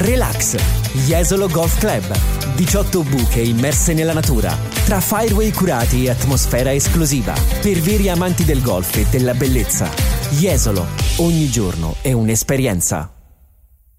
Relax, Jesolo Golf Club. 18 buche immerse nella natura, tra fireway curati e atmosfera esclusiva, per veri amanti del golf e della bellezza. Jesolo, ogni giorno è un'esperienza.